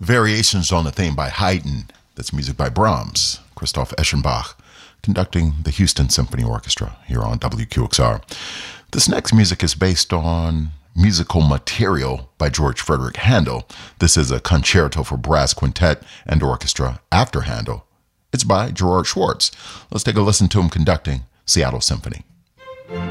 Variations on the Theme by Haydn. That's music by Brahms. Christoph Eschenbach conducting the Houston Symphony Orchestra here on WQXR. This next music is based on musical material by George Frederick Handel. This is a concerto for brass quintet and orchestra after Handel. It's by Gerard Schwartz. Let's take a listen to him conducting Seattle Symphony.